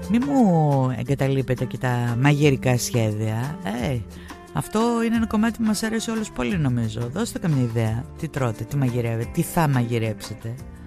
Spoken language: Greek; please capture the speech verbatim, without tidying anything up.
Μη μου εγκαταλείπετε και τα μαγειρικά σχέδια. Ε, αυτό είναι ένα κομμάτι που μας αρέσει όλους πολύ νομίζω. Δώστε καμιά ιδέα. Τι τρώτε, τι μαγειρεύετε, τι θα μαγειρέψετε.